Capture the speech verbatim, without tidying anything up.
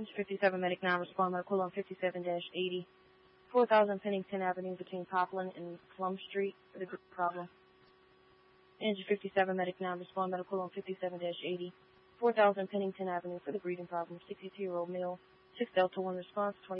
fifty-seven Medic nine respond medical on fifty-seven dash eighty. four thousand Pennington Avenue between Poplar and Plum Street for the group problem. Engine fifty-seven Medic nine respond medical on fifty-seven dash eighty. four thousand Pennington Avenue for the breathing problem. sixty-two-year-old male. six Delta one response.